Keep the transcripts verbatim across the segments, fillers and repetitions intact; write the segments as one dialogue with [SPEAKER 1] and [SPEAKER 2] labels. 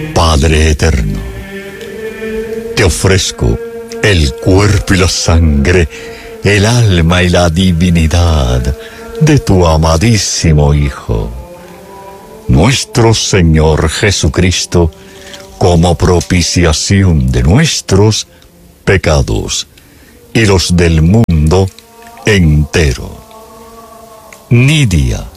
[SPEAKER 1] Padre eterno, te ofrezco el cuerpo y la sangre, el alma y la divinidad de tu amadísimo Hijo, nuestro Señor Jesucristo, como propiciación de nuestros pecados y los del mundo entero. Nidia,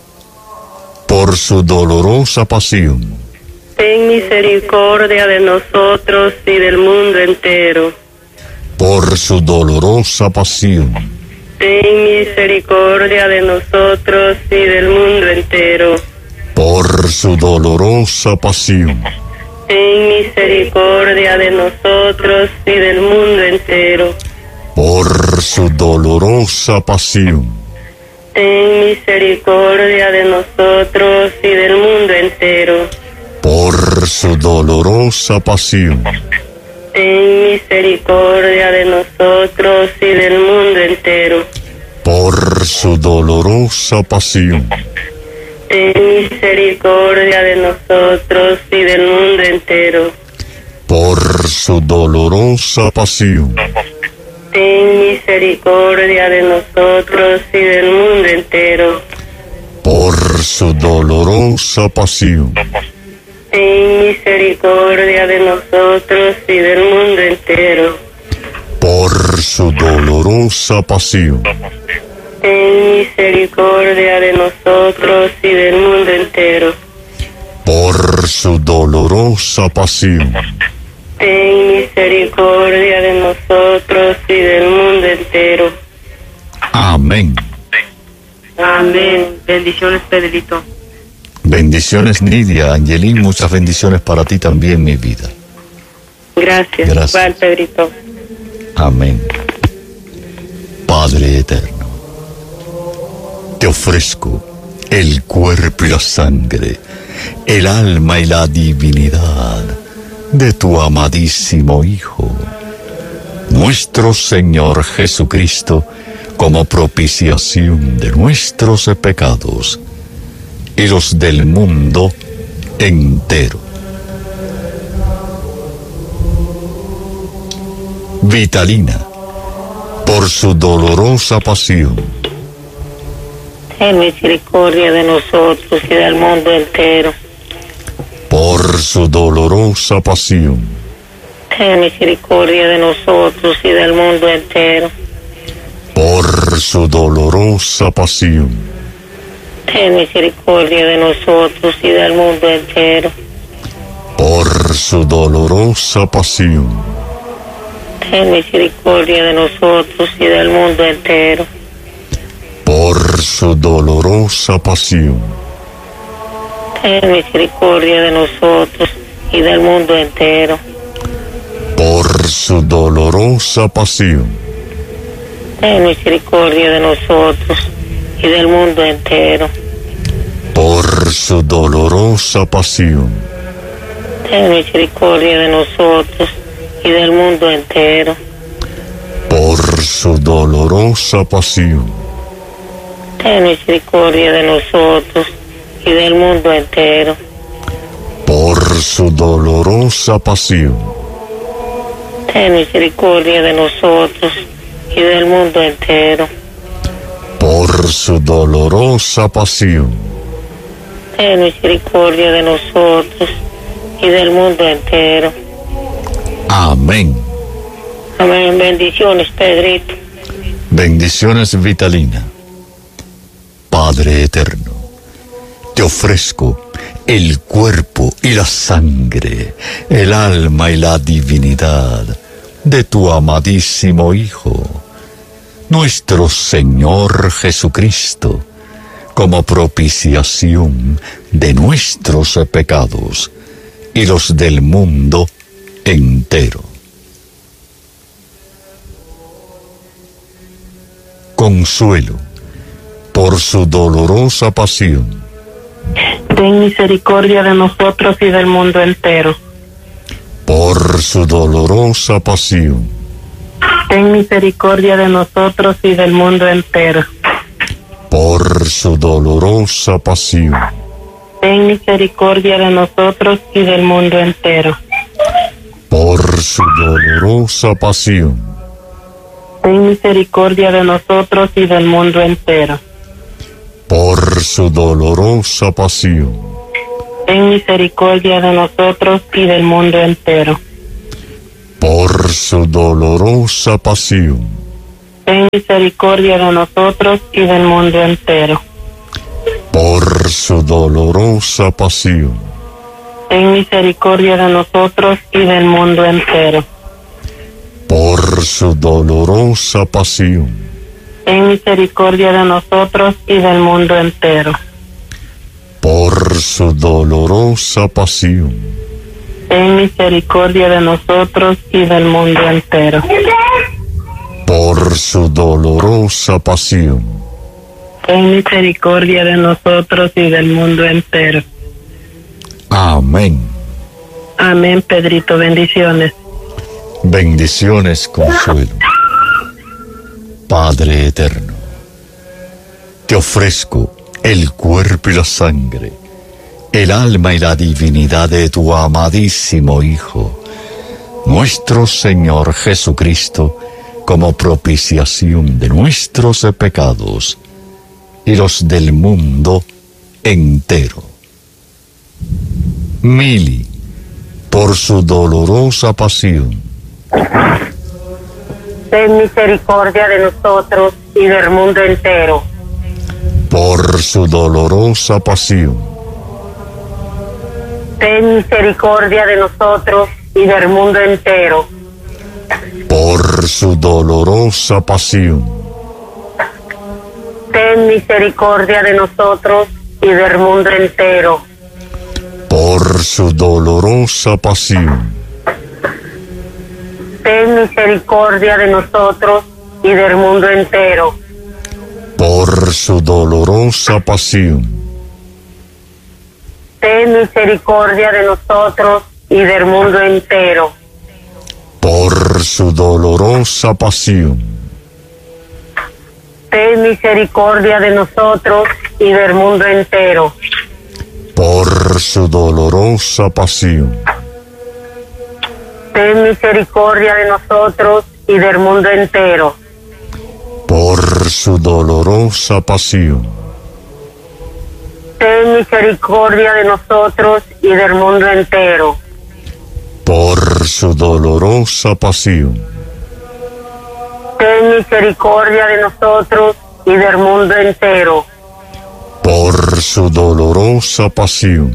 [SPEAKER 1] por su dolorosa pasión,
[SPEAKER 2] ten misericordia de nosotros y del mundo entero.
[SPEAKER 1] por su dolorosa pasión,
[SPEAKER 2] Ten misericordia de nosotros y del mundo entero.
[SPEAKER 1] por su dolorosa pasión,
[SPEAKER 2] Ten misericordia de nosotros y del mundo entero.
[SPEAKER 1] por su dolorosa pasión,
[SPEAKER 2] Ten misericordia de nosotros y del mundo entero.
[SPEAKER 1] por su dolorosa pasión,
[SPEAKER 2] Ten misericordia de nosotros y del mundo entero.
[SPEAKER 1] por su dolorosa pasión,
[SPEAKER 2] Ten misericordia de nosotros y del mundo entero.
[SPEAKER 1] por su dolorosa pasión,
[SPEAKER 2] Ten misericordia de nosotros y del mundo entero.
[SPEAKER 1] por su dolorosa pasión,
[SPEAKER 2] Ten misericordia de nosotros y del mundo entero.
[SPEAKER 1] por su dolorosa pasión,
[SPEAKER 2] Ten misericordia de nosotros y del mundo entero.
[SPEAKER 1] por su dolorosa pasión,
[SPEAKER 2] Ten misericordia de nosotros y del mundo entero.
[SPEAKER 1] amén.
[SPEAKER 2] Amén. Bendiciones, Pedrito.
[SPEAKER 1] Bendiciones, Nidia, Angelín, muchas bendiciones para ti también, mi vida.
[SPEAKER 2] Gracias.
[SPEAKER 1] Gracias.
[SPEAKER 2] Igual, Pedrito.
[SPEAKER 1] Amén. Padre eterno, te ofrezco el cuerpo y la sangre, el alma y la divinidad de tu amadísimo Hijo, nuestro Señor Jesucristo, como propiciación de nuestros pecados y los del mundo entero. Vitalina, por su dolorosa pasión,
[SPEAKER 2] Ten misericordia de nosotros y del mundo entero.
[SPEAKER 1] por su dolorosa pasión,
[SPEAKER 2] Ten misericordia de nosotros y del mundo entero.
[SPEAKER 1] por su dolorosa pasión,
[SPEAKER 2] Ten misericordia de nosotros y del mundo entero.
[SPEAKER 1] por su dolorosa pasión,
[SPEAKER 2] Ten misericordia de nosotros y del mundo entero.
[SPEAKER 1] por su dolorosa pasión,
[SPEAKER 2] Ten misericordia de nosotros y del mundo entero.
[SPEAKER 1] por su dolorosa pasión,
[SPEAKER 2] Ten misericordia de nosotros y del mundo entero.
[SPEAKER 1] por su dolorosa pasión,
[SPEAKER 2] Ten misericordia de nosotros y del mundo entero.
[SPEAKER 1] por su dolorosa pasión,
[SPEAKER 2] Ten misericordia de nosotros y del mundo entero.
[SPEAKER 1] por su dolorosa pasión,
[SPEAKER 2] Ten misericordia de nosotros y del mundo entero.
[SPEAKER 1] por su dolorosa pasión,
[SPEAKER 2] Ten misericordia de nosotros y del mundo entero.
[SPEAKER 1] amén.
[SPEAKER 2] Amén. Bendiciones, Pedrito.
[SPEAKER 1] Bendiciones, Vitalina. Padre eterno, te ofrezco el cuerpo y la sangre, el alma y la divinidad de tu amadísimo Hijo, nuestro Señor Jesucristo, como propiciación de nuestros pecados y los del mundo entero. Consuelo, por su dolorosa pasión,
[SPEAKER 2] Ten misericordia de nosotros y del mundo entero.
[SPEAKER 1] por su dolorosa pasión,
[SPEAKER 2] Ten misericordia de nosotros y del mundo entero.
[SPEAKER 1] por su dolorosa pasión,
[SPEAKER 2] ten misericordia de nosotros y del mundo entero.
[SPEAKER 1] Por su dolorosa pasión,
[SPEAKER 2] Ten misericordia de nosotros y del mundo entero.
[SPEAKER 1] por su dolorosa pasión,
[SPEAKER 2] Ten misericordia de nosotros y del mundo entero.
[SPEAKER 1] por su dolorosa pasión,
[SPEAKER 2] Ten misericordia de nosotros y del mundo entero.
[SPEAKER 1] por su dolorosa pasión,
[SPEAKER 2] Ten misericordia de nosotros y del mundo entero.
[SPEAKER 1] por su dolorosa pasión,
[SPEAKER 2] Ten misericordia de nosotros y del mundo entero.
[SPEAKER 1] por su dolorosa pasión,
[SPEAKER 2] Ten misericordia de nosotros y del mundo entero.
[SPEAKER 1] por su dolorosa pasión,
[SPEAKER 2] Ten misericordia de nosotros y del mundo entero.
[SPEAKER 1] amén.
[SPEAKER 2] Amén, Pedrito. Bendiciones.
[SPEAKER 1] Bendiciones, Consuelo. Padre eterno, te ofrezco el cuerpo y la sangre, el alma y la divinidad de tu amadísimo Hijo, nuestro Señor Jesucristo, como propiciación de nuestros pecados y los del mundo entero. Mili, por su dolorosa pasión,
[SPEAKER 2] Ten misericordia de nosotros y del mundo entero.
[SPEAKER 1] por su dolorosa pasión,
[SPEAKER 2] Ten misericordia de nosotros y del mundo entero.
[SPEAKER 1] por su dolorosa pasión,
[SPEAKER 2] Ten misericordia de nosotros y del mundo entero.
[SPEAKER 1] por su dolorosa pasión,
[SPEAKER 2] Ten misericordia de nosotros y del mundo entero.
[SPEAKER 1] por su dolorosa pasión,
[SPEAKER 2] Ten misericordia de nosotros y del mundo entero.
[SPEAKER 1] por su dolorosa pasión,
[SPEAKER 2] Ten misericordia de nosotros y del mundo entero.
[SPEAKER 1] por su dolorosa pasión,
[SPEAKER 2] Ten misericordia de nosotros y del mundo entero.
[SPEAKER 1] por su dolorosa pasión,
[SPEAKER 2] Ten misericordia de nosotros y del mundo entero.
[SPEAKER 1] por su dolorosa pasión,
[SPEAKER 2] Ten misericordia de nosotros y del mundo entero.
[SPEAKER 1] por su dolorosa pasión,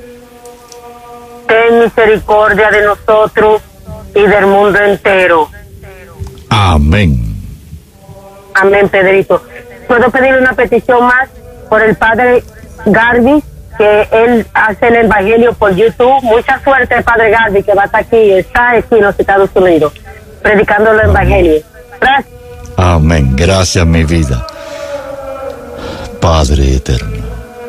[SPEAKER 2] Ten misericordia de nosotros y del mundo entero.
[SPEAKER 1] amén.
[SPEAKER 2] Amén, Pedrito. ¿Puedo pedir una petición más por el padre Garvey, que él hace el evangelio por YouTube? Mucha suerte, padre Garvey, que va a estar aquí, está aquí en los Estados Unidos, predicando el evangelio. Gracias.
[SPEAKER 1] Amén. Gracias, mi vida. Padre eterno,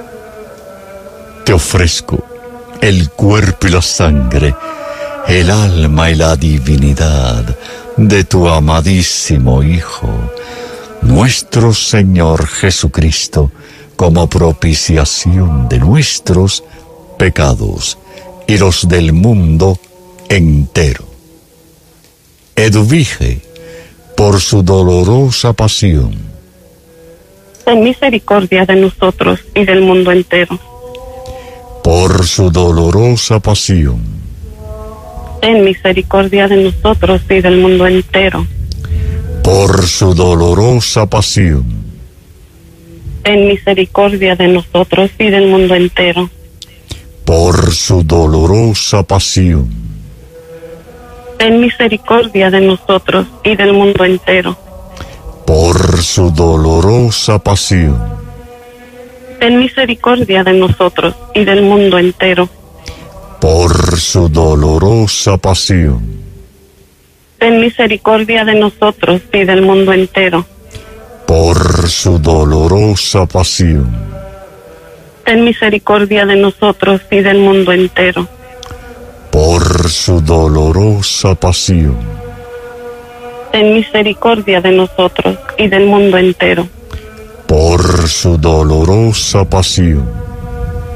[SPEAKER 1] te ofrezco el cuerpo y la sangre, el alma y la divinidad de tu amadísimo Hijo, nuestro Señor Jesucristo, como propiciación de nuestros pecados y los del mundo entero. Eduvige, por su dolorosa pasión,
[SPEAKER 2] Ten misericordia de nosotros y del mundo entero.
[SPEAKER 1] por su dolorosa pasión,
[SPEAKER 2] Ten misericordia de nosotros y del mundo entero.
[SPEAKER 1] por su dolorosa pasión,
[SPEAKER 2] Ten misericordia de nosotros y del mundo entero.
[SPEAKER 1] por su dolorosa pasión,
[SPEAKER 2] Ten misericordia de nosotros y del mundo entero.
[SPEAKER 1] por su dolorosa pasión,
[SPEAKER 2] Ten misericordia de nosotros y del mundo entero.
[SPEAKER 1] por su dolorosa pasión,
[SPEAKER 2] Ten misericordia de nosotros y del mundo entero.
[SPEAKER 1] por su dolorosa pasión,
[SPEAKER 2] Ten misericordia de nosotros y del mundo entero.
[SPEAKER 1] por su dolorosa pasión,
[SPEAKER 2] Ten misericordia de nosotros y del mundo entero.
[SPEAKER 1] por su dolorosa pasión,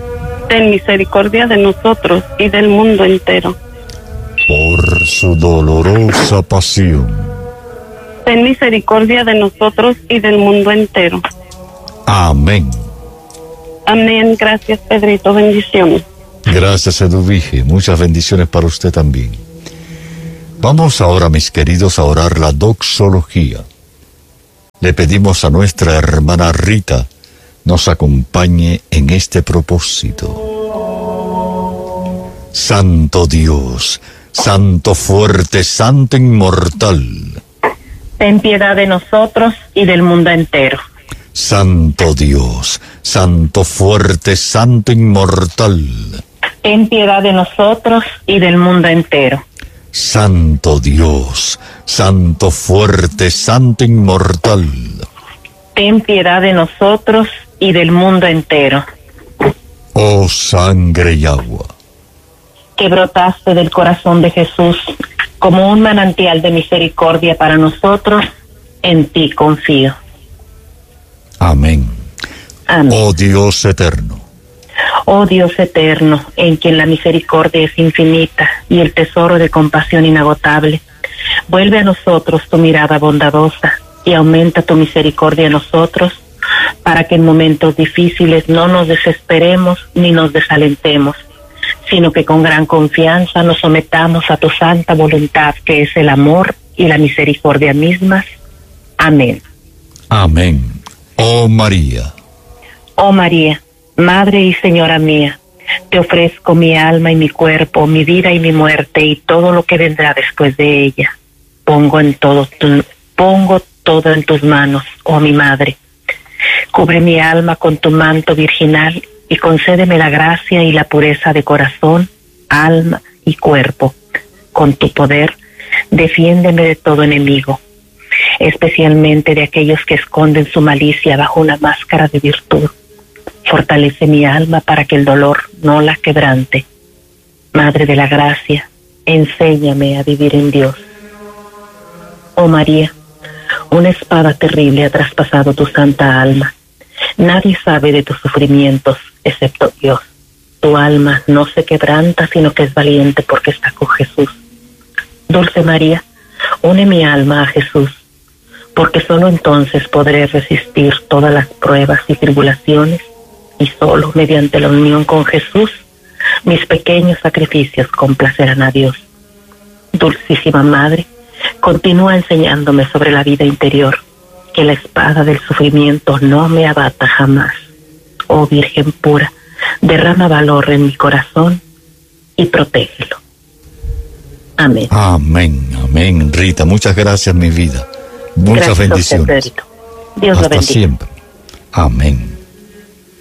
[SPEAKER 3] ten misericordia de nosotros y del mundo entero.
[SPEAKER 1] Por su dolorosa pasión,
[SPEAKER 3] Ten misericordia de nosotros y del mundo entero.
[SPEAKER 1] amén.
[SPEAKER 3] Amén. Gracias, Pedrito. Bendiciones.
[SPEAKER 1] Gracias, Eduvige. Muchas bendiciones para usted también. Vamos ahora, mis queridos, a orar la doxología. Le pedimos a nuestra hermana Rita nos acompañe en este propósito. Santo Dios, Santo fuerte, Santo inmortal.
[SPEAKER 4] Ten piedad de nosotros y del mundo entero.
[SPEAKER 1] Santo Dios, Santo fuerte, Santo inmortal.
[SPEAKER 4] Ten piedad de nosotros y del mundo entero.
[SPEAKER 1] Santo Dios, Santo fuerte, Santo inmortal.
[SPEAKER 4] Ten piedad de nosotros y del mundo entero.
[SPEAKER 1] Oh sangre y agua,
[SPEAKER 4] Que brotaste del corazón de Jesús como un manantial de misericordia para nosotros, en ti confío.
[SPEAKER 1] amén.
[SPEAKER 4] Amén.
[SPEAKER 1] Oh Dios eterno,
[SPEAKER 4] Oh Dios eterno, en quien la misericordia es infinita y el tesoro de compasión inagotable, vuelve a nosotros tu mirada bondadosa y aumenta tu misericordia a nosotros, para que en momentos difíciles no nos desesperemos ni nos desalentemos, sino que con gran confianza nos sometamos a tu santa voluntad, que es el amor y la misericordia mismas. Amén.
[SPEAKER 1] amén. Oh María,
[SPEAKER 4] Oh María, Madre y Señora mía, te ofrezco mi alma y mi cuerpo, mi vida y mi muerte, y todo lo que vendrá después de ella. Pongo en todo tu, pongo todo en tus manos, oh mi Madre. Cubre mi alma con tu manto virginal y concédeme la gracia y la pureza de corazón, alma y cuerpo. Con tu poder, defiéndeme de todo enemigo, especialmente de aquellos que esconden su malicia bajo una máscara de virtud. Fortalece mi alma para que el dolor no la quebrante. Madre de la gracia, enséñame a vivir en Dios. Oh María, una espada terrible ha traspasado tu santa alma. Nadie sabe de tus sufrimientos excepto Dios. Tu alma no se quebranta, sino que es valiente porque está con Jesús. Dulce María, une mi alma a Jesús, porque solo entonces podré resistir todas las pruebas y tribulaciones, y solo mediante la unión con Jesús mis pequeños sacrificios complacerán a Dios. Dulcísima Madre, continúa enseñándome sobre la vida interior, que la espada del sufrimiento no me abata jamás. Oh Virgen pura, derrama valor en mi corazón y protégelo. Amén.
[SPEAKER 1] amén, amén. Rita, muchas gracias, mi vida. Muchas
[SPEAKER 4] Gracias a usted,
[SPEAKER 1] bendiciones.
[SPEAKER 4] Pedrito. Dios lo
[SPEAKER 1] Hasta
[SPEAKER 4] bendiga.
[SPEAKER 1] siempre. Amén.